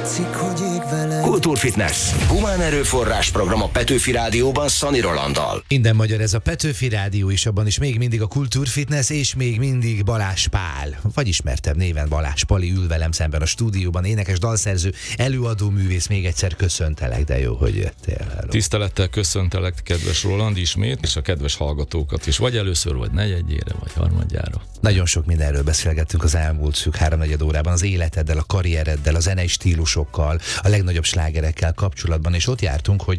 látszik, hogy ég veled. Kultúrfitness. Humán erőforrás program a Petőfi Rádióban Szani Rolanddal. Minden magyar ez a Petőfi Rádió is, abban is még mindig a Kultúrfitness, és még mindig Balázs Pál, vagy ismertebb néven Balázs Pali ül velem szemben a stúdióban, énekes, dalszerző, előadó művész. Még egyszer köszöntelek, de jó, hogy jöttél. Hello. Tisztelettel köszöntelek, kedves Roland, ismét, és a kedves hallgatókat is, vagy először, vagy negyedjére, vagy harmadjára. Nagyon sok mindenről beszélgettünk az elmúlt szűk 3-4 órában, az életeddel, a karriereddel, a zenei stílusokkal, a legnagyobb slágerekkel kapcsolatban, és ott jártunk, hogy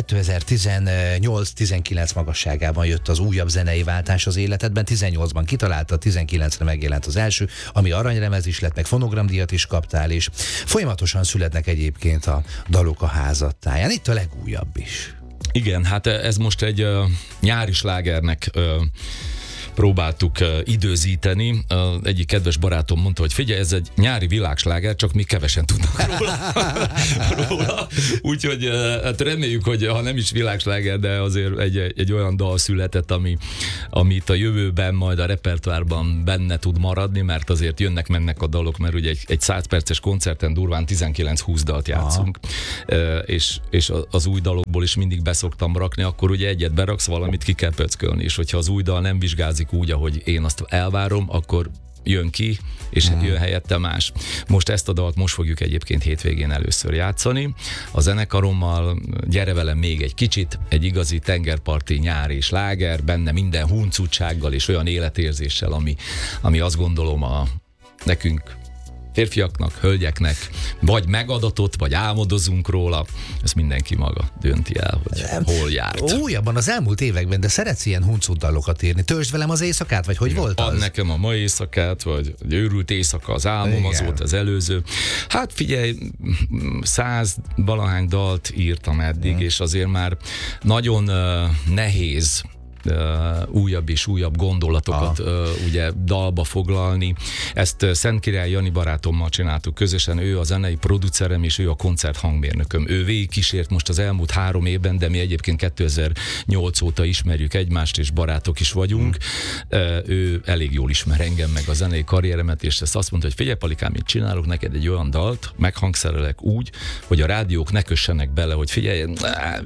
2018-19 magasságában jött az újabb zenei váltás az életedben, 18-ban kitaláltad, 19-re megjelent az első, ami aranylemez is lett, meg fonogramdíjat is kaptál, és folyamatosan születnek egyébként a dalok a házadtáján. Itt a legújabb is. Igen, hát ez most egy nyári slágernek próbáltuk időzíteni. Egyik kedves barátom mondta, hogy figyelj, ez egy nyári világsláger, csak mi kevesen tudnak róla. Úgyhogy hát reméljük, hogy ha nem is világsláger, de azért egy olyan dal született, amit a jövőben majd a repertoárban benne tud maradni, mert azért jönnek-mennek a dalok, mert ugye egy 100 perces koncerten durván 19-20 dalt játszunk, és az új dalokból is mindig beszoktam rakni, akkor ugye egyet beraksz, valamit ki kell pöckölni, és hogyha az új dal nem vizsgázik úgy, ahogy én azt elvárom, akkor jön ki, és jön helyette más. Most ezt a dalt most fogjuk egyébként hétvégén először játszani. A zenekarommal, gyere velem még egy kicsit, egy igazi tengerparti nyári sláger, benne minden huncutsággal és olyan életérzéssel, ami azt gondolom nekünk férfiaknak, hölgyeknek, vagy megadatott, vagy álmodozunk róla, ezt mindenki maga dönti el, hogy hol járt. Újabban az elmúlt években, de szeretsz ilyen huncut dalokat írni. Törzsd velem az éjszakát, vagy hogy volt az? Ad nekem a ma éjszakát, vagy egy őrült éjszaka az álmom, igen. Az volt az előző. Hát figyelj, 100 valahány dalt írtam eddig, és azért már nagyon nehéz újabb és újabb gondolatokat ugye dalba foglalni. Ezt Szentkirály Jani barátommal csináltuk közösen, ő a zenei producerem, és ő a koncert hangmérnököm. Ő végigkísért most az elmúlt 3 évben, de mi egyébként 2008 óta ismerjük egymást, és barátok is vagyunk. Ő elég jól ismer engem, meg a zenei karrieremet, és ezt azt mondta, hogy figyelj Palikám, mit csinálok neked egy olyan dalt, meghangszerelek úgy, hogy a rádiók ne kössenek bele, hogy figyelj,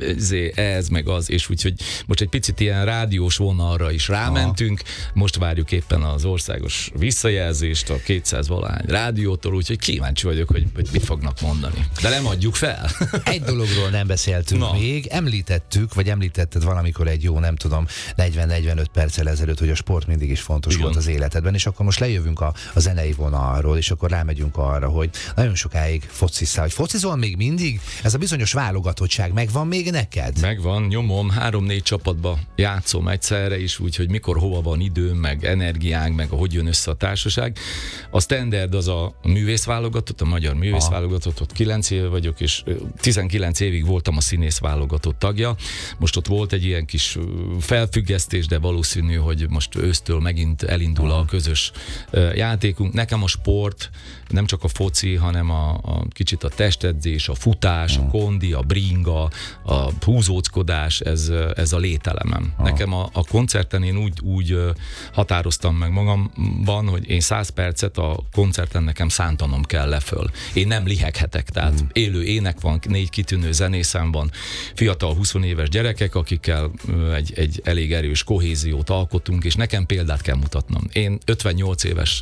ez meg az, és úgyhogy most egy picit ilyen rádiós vonalra is rámentünk. Most várjuk éppen az országos visszajelzést a 200 valahány rádiótól, úgyhogy kíváncsi vagyok, hogy mit fognak mondani. De nem adjuk fel. Egy dologról nem beszéltünk még. Említetted valamikor egy jó, nem tudom, 40-45 perccel ezelőtt, hogy a sport mindig is fontos volt az életedben, és akkor most lejövünk a zenei vonalról, és akkor rámegyünk arra, hogy nagyon sokáig focisztál. Hogy focizol még mindig? Ez a bizonyos válogatottság megvan még neked? Megvan, nyomom, 3-4 csapatba játszom egyszerre is, úgyhogy mikor hova van időm, meg energiánk, meg hogy jön össze a társaság. A standard az a művészválogatott, a magyar művészválogatott, ott 9 éve vagyok, és 19 évig voltam a színészválogatott tagja. Most ott volt egy ilyen kis felfüggesztés, de valószínű, hogy most ősztől megint elindul a közös játékunk. Nekem a sport, nem csak a foci, hanem a kicsit a testedzés, a futás, a kondi, a bringa, a húzóckodás, ez a lételemem. Nekem a koncerten én úgy határoztam meg magamban, hogy én 100 percet a koncerten nekem szántanom kell leföl. Én nem liheghetek, tehát élő ének van, 4 kitűnő zenészem van, fiatal 20 éves gyerekek, akikkel egy elég erős kohéziót alkotunk, és nekem példát kell mutatnom. Én 58 éves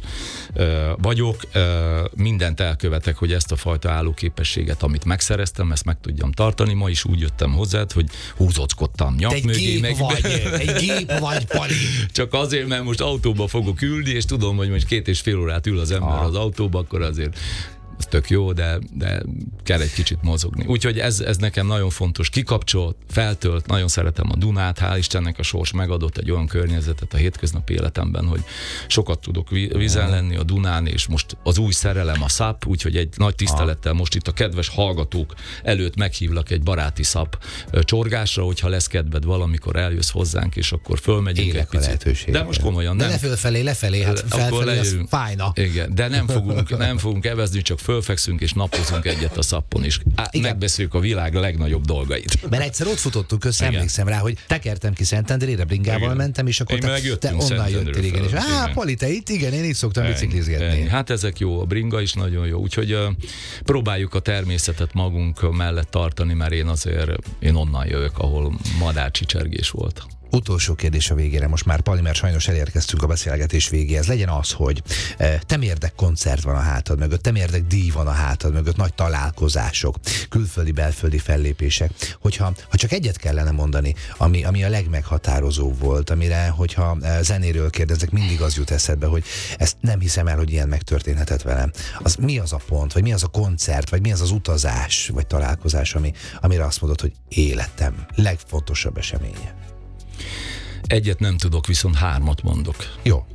vagyok, mindent elkövetek, hogy ezt a fajta állóképességet, amit megszereztem, ezt meg tudjam tartani. Ma is úgy jöttem hozzád, hogy húzóckodtam nyak mögé. Egy gép vagy, Pali. Csak azért, mert most autóba fogok ülni, és tudom, hogy most 2,5 órát ül az ember az autóba, akkor azért ez tök jó, de kell egy kicsit mozogni. Úgyhogy ez nekem nagyon fontos. Kikapcsol, feltölt, nagyon szeretem a Dunát, hál' Istennek a sors megadott egy olyan környezetet a hétköznapi életemben, hogy sokat tudok vízen lenni a Dunán, és most az új szerelem a SZAP, úgyhogy egy nagy tisztelettel most itt a kedves hallgatók előtt meghívlak egy baráti SZAP csorgásra, hogyha lesz kedved valamikor eljössz hozzánk, és akkor fölmegyünk egy picit. De most komolyan nem. De ne fölfelé, lefelé, hát felfelé az fájna. Igen, de nem fogunk evezni, csak fölfekszünk és napozunk egyet a szappon, és megbeszéljük a világ legnagyobb dolgait. Mert egyszer ott futottunk össze, emlékszem rá, hogy tekertem ki Szentendrére, bringával mentem, és akkor te onnan jöttél, igen, és Pali, te itt, igen, én itt szoktam biciklizgetni. Hát ezek jó, a bringa is nagyon jó, úgyhogy próbáljuk a természetet magunk mellett tartani, mert én onnan jövök, ahol madárcsicsergés volt. Utolsó kérdés a végére, most már Pali, mert sajnos elérkeztünk a beszélgetés végéhez. Legyen az, hogy temérdek koncert van a hátad mögött, temérdek díj van a hátad mögött, nagy találkozások, külföldi, belföldi fellépések. Ha csak egyet kellene mondani, ami a legmeghatározóbb volt, amire, hogyha zenéről kérdezek, mindig az jut eszedbe, hogy ezt nem hiszem el, hogy ilyen megtörténhetett velem. Mi az a pont, vagy mi az a koncert, vagy mi az az utazás, vagy találkozás, amire azt mondod, hogy életem legfontosabb eseménye? Egyet nem tudok, viszont 3 mondok. Jó.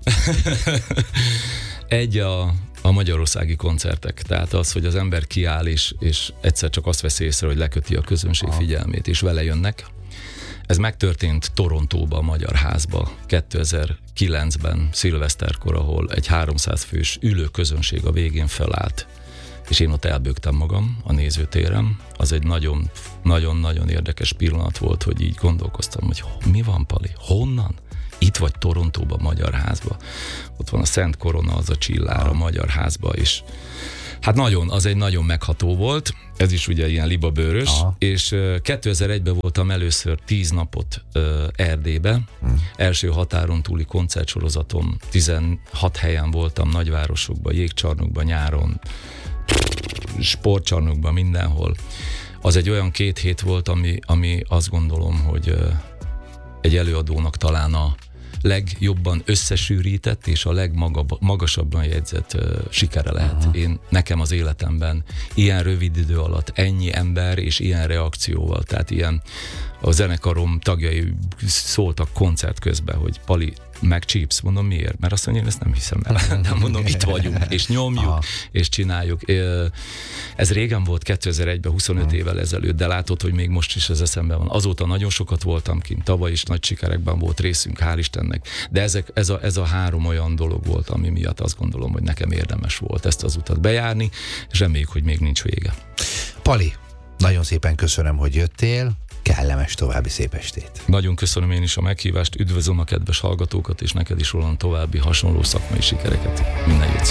Egy a magyarországi koncertek. Tehát az, hogy az ember kiáll, és egyszer csak azt veszi észre, hogy leköti a közönség figyelmét, és vele jönnek. Ez megtörtént Torontóba, a Magyar Házba 2009-ben, szilveszterkor, ahol egy 300 fős ülő közönség a végén felállt, és én ott elbőgtem magam a nézőtéren. Az egy nagyon-nagyon érdekes pillanat volt, hogy így gondolkoztam, hogy mi van, Pali, honnan? Itt vagy Torontóban, Magyar Házba. Ott van a Szent Korona, az a csillár a Magyar Házba, és hát az egy nagyon megható volt. Ez is ugye ilyen libabőrös, és 2001-ben voltam először 10 napot Erdélybe. Első határon túli koncertsorozatom, 16 helyen voltam, nagyvárosokban, jégcsarnokban, nyáron, sportcsarnokban, mindenhol. Az egy olyan 2 hét volt, ami azt gondolom, hogy egy előadónak talán a legjobban összesűrített és a legmagasabban jegyzett sikere lehet. Nekem az életemben ilyen rövid idő alatt ennyi ember és ilyen reakcióval, tehát ilyen a zenekarom tagjai szóltak koncert közben, hogy Pali, megcsípsz, mondom miért? Mert azt mondja, én ezt nem hiszem el. Nem mondom, itt vagyunk, és nyomjuk, és csináljuk. Ez régen volt, 2001-ben, 25 évvel ezelőtt, de látod, hogy még most is ez eszemben van. Azóta nagyon sokat voltam kint, tavaly is nagy sikerekben volt részünk, hál' Istennek. De ez a 3 olyan dolog volt, ami miatt azt gondolom, hogy nekem érdemes volt ezt az utat bejárni, és reméljük, hogy még nincs vége. Pali, nagyon szépen köszönöm, hogy jöttél. Kellemes további szép estét. Nagyon köszönöm én is a meghívást, üdvözlöm a kedves hallgatókat, és neked is, Roland, további hasonló szakmai sikereket. Minden jót.